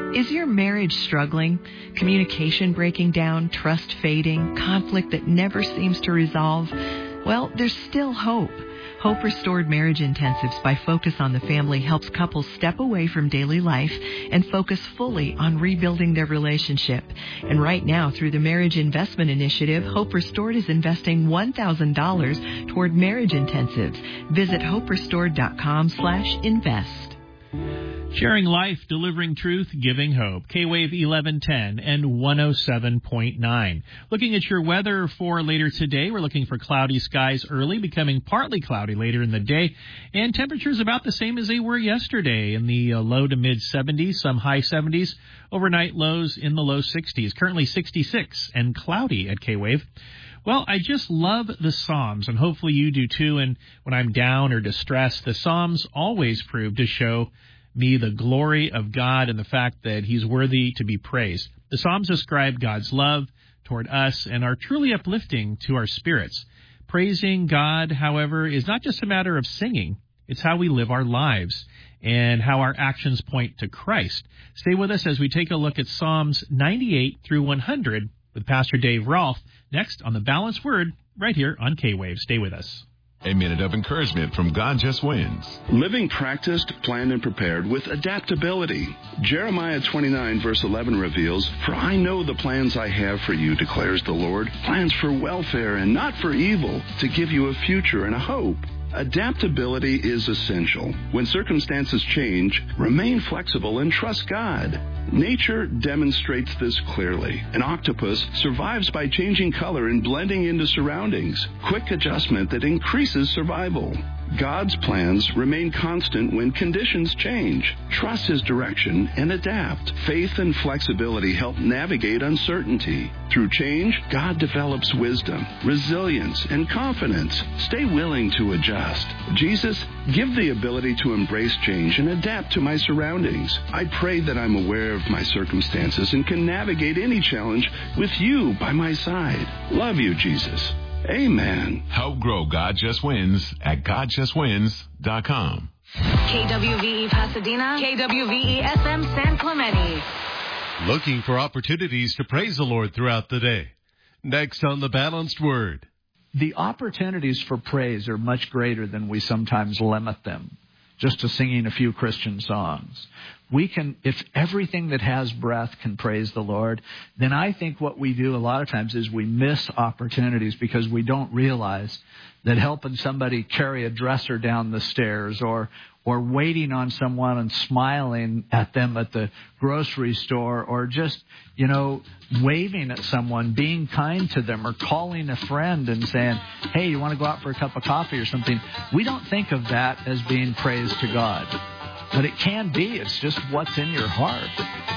Is your marriage struggling? Communication breaking down, trust fading, conflict that never seems to resolve? Well, there's still hope. Hope Restored Marriage Intensives by Focus on the Family helps couples step away from daily life and focus fully on rebuilding their relationship. And right now, through the Marriage Investment Initiative, Hope Restored is investing $1,000 toward marriage intensives. Visit hoperestored.com/invest. Sharing life, delivering truth, giving hope. K-Wave 1110 and 107.9. Looking at your weather for later today, we're looking for cloudy skies early, becoming partly cloudy later in the day, and temperatures about the same as they were yesterday in the low to mid 70s, some high 70s, overnight lows in the low 60s. Currently 66 and cloudy at K-Wave. Well, I just love the Psalms, and hopefully you do too. And when I'm down or distressed, the Psalms always prove to show me the glory of God and the fact that He's worthy to be praised. The Psalms describe God's love toward us and are truly uplifting to our spirits. Praising God, however, is not just a matter of singing. It's how we live our lives and how our actions point to Christ. Stay with us as we take a look at Psalms 98 through 100 with Pastor Dave Rolfe next on The Balanced Word right here on K-Wave. Stay with us. A minute of encouragement from God Just Wins. Living practiced, planned, and prepared with adaptability. Jeremiah 29, verse 11 reveals, "For I know the plans I have for you, declares the Lord, plans for welfare and not for evil, to give you a future and a hope." Adaptability is essential. When circumstances change, remain flexible and trust God. Nature demonstrates this clearly. An octopus survives by changing color and blending into surroundings. Quick adjustment that increases survival. God's plans remain constant when conditions change. Trust His direction and adapt. Faith and flexibility help navigate uncertainty. Through change, God develops wisdom, resilience, and confidence. Stay willing to adjust. Jesus, give the ability to embrace change and adapt to my surroundings. I pray that I'm aware of my circumstances and can navigate any challenge with you by my side. Love you, Jesus. Amen. Help grow God Just Wins at GodJustWins.com. KWVE Pasadena, KWVE FM San Clemente. Looking for opportunities to praise the Lord throughout the day. Next on The Balanced Word. The opportunities for praise are much greater than we sometimes limit them just to singing a few Christian songs. We can, if everything that has breath can praise the Lord, then I think what we do a lot of times is we miss opportunities because we don't realize that helping somebody carry a dresser down the stairs or waiting on someone and smiling at them at the grocery store or just, waving at someone, being kind to them or calling a friend and saying, hey, you want to go out for a cup of coffee or something? We don't think of that as being praise to God. But it can be. It's just what's in your heart.